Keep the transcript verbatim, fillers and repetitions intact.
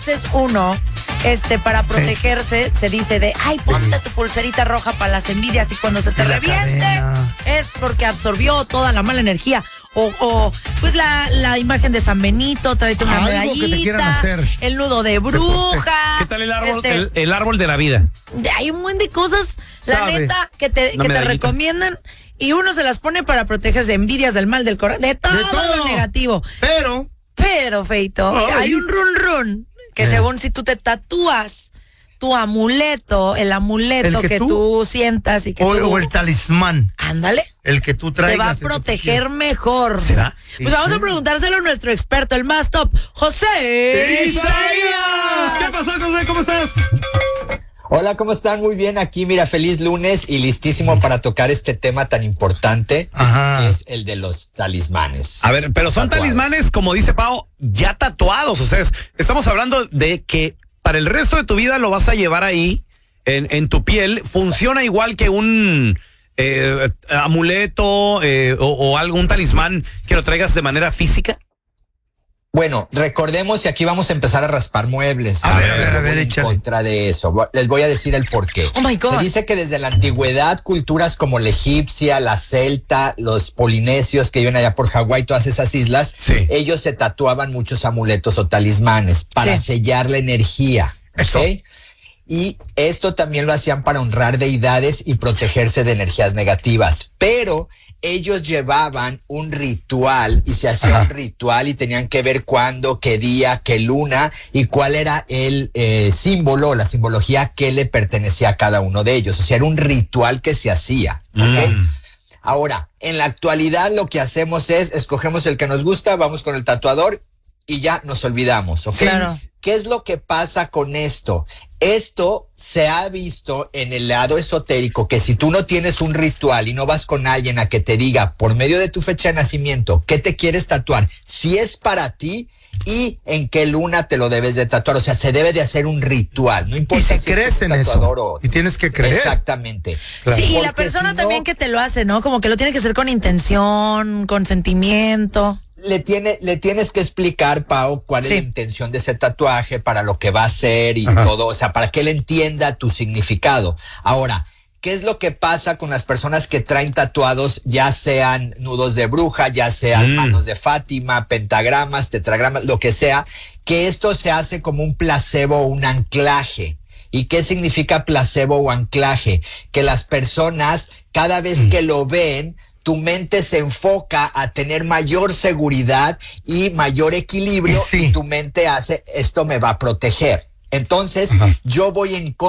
Es uno, este, para protegerse, sí. Se dice de, ay, ponte tu pulserita roja para las envidias y cuando se te reviente cadena. Es porque absorbió toda la mala energía. O, o pues la, la imagen de San Benito, tráete una algo medallita, que te quieran hacer. El nudo de bruja. ¿Qué tal el árbol, este, el, el árbol de la vida? Hay un buen de cosas, la Sabe. neta, que te, que te recomiendan. Y uno se las pone para protegerse de envidias, del mal, del corazón, de todo, de todo lo negativo. Pero, pero, Feito, ay. Hay un run run que eh. según si tú te tatúas tu amuleto, el amuleto el que, que tú, tú sientas y que o, tú... O el talismán. Ándale. El que tú traigas. Te va a proteger mejor. ¿Será? Pues sí, vamos sí. a preguntárselo a nuestro experto, el más top, José Isaías. ¿Qué pasó, José? ¿Cómo estás? Hola, ¿cómo están? Muy bien, aquí mira, feliz lunes y listísimo para tocar este tema tan importante, Ajá. que es el de los talismanes. A ver, pero son tatuados. Talismanes, como dice Pao, ya tatuados, o sea, es, estamos hablando de que para el resto de tu vida lo vas a llevar ahí, en, en tu piel, funciona igual que un eh, amuleto eh, o, o algún talismán que lo traigas de manera física. Bueno, recordemos y aquí vamos a empezar a raspar muebles. A, a ver, a ver, a ver, en échale. contra de eso. Les voy a decir el porqué. Oh my God. Se dice que desde la antigüedad, culturas como la egipcia, la celta, los polinesios que viven allá por Hawái, todas esas islas, sí. ellos se tatuaban muchos amuletos o talismanes para sí. sellar la energía. Eso. ¿Okay? Y esto también lo hacían para honrar deidades y protegerse de energías negativas. Pero ellos llevaban un ritual y se hacía Ajá. un ritual y tenían que ver cuándo, qué día, qué luna y cuál era el eh, símbolo, la simbología que le pertenecía a cada uno de ellos. O sea, era un ritual que se hacía. ¿Okay? Mm. Ahora, en la actualidad lo que hacemos es, escogemos el que nos gusta, vamos con el tatuador y ya nos olvidamos. ¿Ok? Claro. ¿Qué es lo que pasa con esto? Esto se ha visto en el lado esotérico que si tú no tienes un ritual y no vas con alguien a que te diga por medio de tu fecha de nacimiento qué te quieres tatuar, si es para ti y en qué luna te lo debes de tatuar, o sea, se debe de hacer un ritual, no importa y si, si crees en eso o... y tienes que creer. Exactamente. Claro. Sí, y la persona si no, también que te lo hace, ¿no? Como que lo tiene que hacer con intención, con sentimiento. Le tiene, le tienes que explicar, Pau, cuál sí. es la intención de ese tatuaje, para lo que va a hacer y Ajá. todo, o sea, para que él entienda tu significado. Ahora, ¿qué es lo que pasa con las personas que traen tatuados, ya sean nudos de bruja, ya sean mm. manos de Fátima, pentagramas, tetragramas, lo que sea, que esto se hace como un placebo o un anclaje? ¿Y qué significa placebo o anclaje? Que las personas, cada vez mm. que lo ven, tu mente se enfoca a tener mayor seguridad y mayor equilibrio, y, sí. y tu mente hace, esto me va a proteger. Entonces, Ajá. yo voy en contra